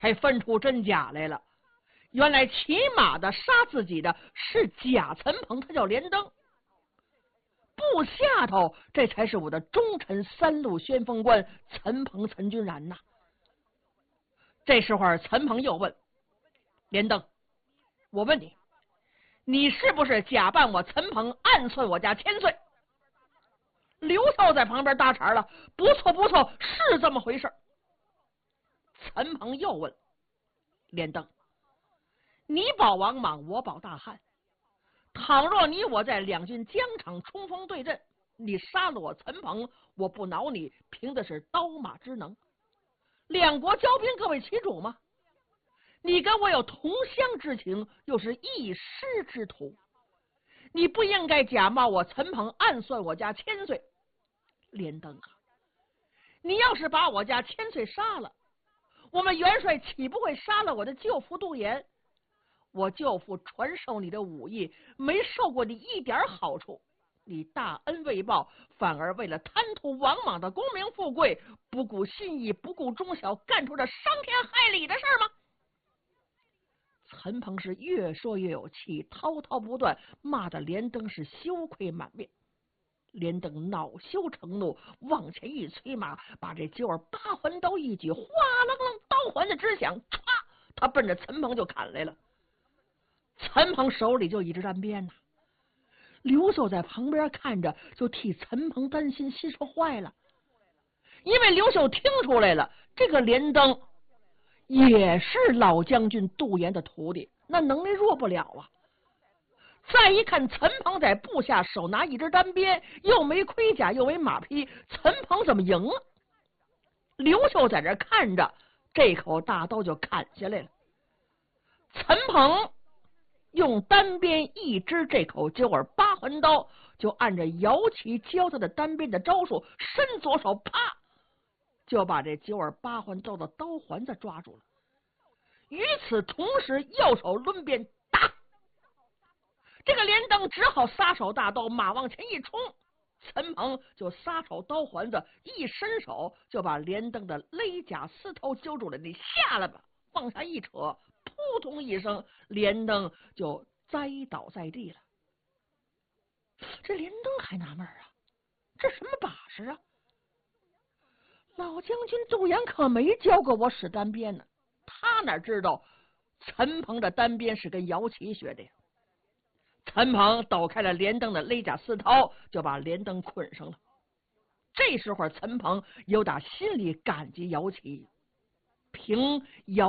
还分出真假来了。原来骑马的杀自己的是贾岑鹏，他叫连登。部下头这才是我的忠臣三路先锋官岑鹏岑君然呐。这时候岑鹏又问连登，我问你，你是不是假扮我岑鹏暗算我家千岁？刘秀在旁边搭茬了，不错不错，是这么回事。岑鹏又问连登，你保王莽，我保大汉，倘若你我在两军疆场冲锋对阵，你杀了我岑鹏，我不恼你，凭的是刀马之能。两国交兵，各为其主吗？你跟我有同乡之情，又是一师之徒，你不应该假冒我岑鹏暗算我家千岁。连登啊，你要是把我家千岁杀了，我们元帅岂不会杀了我的舅父杜延？我舅父传授你的武艺，没受过你一点好处，你大恩未报，反而为了贪图王莽的功名富贵，不顾信义，不顾忠孝，干出这伤天害理的事吗？岑鹏是越说越有气，滔滔不断，骂得连登是羞愧满面。连登恼羞成怒，往前一催马，把这九耳八环刀一举，哗啷啷，刀环子直响，唰，他奔着岑鹏就砍来了。岑鹏手里就一支单鞭呐，刘秀在旁边看着，就替岑鹏担心，心说坏了，因为刘秀听出来了，这个连登也是老将军杜延的徒弟，那能力弱不了啊。再一看岑鹏在部下手拿一支单鞭，又没盔甲又没马匹，岑鹏怎么赢了？刘秀在这看着，这口大刀就砍下来了。岑鹏用单鞭一支这口九耳八环刀，就按着姚旗教他的单鞭的招数，伸左手，啪，就把这九耳八环刀的刀环子抓住了。与此同时，右手抡鞭打，这个连登只好撒手大刀，马往前一冲，岑鹏就撒手刀环子，一伸手就把连登的勒甲丝头揪住了，你下来吧，往下一扯，扑通一声，连登就栽倒在地了。这连登还纳闷啊，这什么把式啊？老将军杜延可没教过我使单鞭呢，他哪知道岑鹏的单鞭是跟姚旗学的呀。岑鹏抖开了连登的勒甲丝绦，就把连登捆上了。这时候岑鹏有打心里感激姚旗，凭姚